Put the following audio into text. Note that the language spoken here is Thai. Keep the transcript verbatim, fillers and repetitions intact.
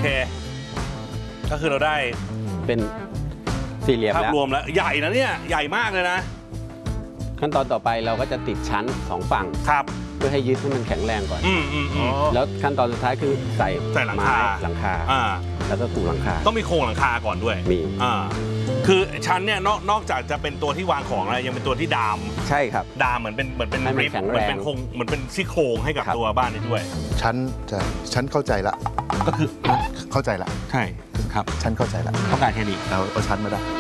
ก็คือเราได้เป็นสี่เหลี่ยมภาพแล้วรวมแล้วใหญ่นะเนี่ยใหญ่มากเลยนะขั้นตอนต่อไปเราก็จะติดชั้นสองฝั่งครับเพื่อให้ยึดให้มันแข็งแรงก่อนอืมอืมอืมแล้วขั้นตอนสุดท้ายคือใส่ใส่หลังคาหลังคาอ่าแล้วก็ปูหลังคาต้องมีโครงหลังคาก่อนด้วยมีอ่าคือชั้นเนี่ยนอกนอกจากจะเป็นตัวที่วางของแล้วยังเป็นตัวที่ดามใช่ครับดามเหมือนเป็นเหมือนเป็นริบเหมือนเป็นโครงเหมือนเป็นซี่โครงให้กับตัวบ้านนี้ด้วยฉันจะฉันเข้าใจละก็คือเข้าใจละใช่ครับฉันเข้าใจละต้องการแค่นี้เราเอาชั้นมาได้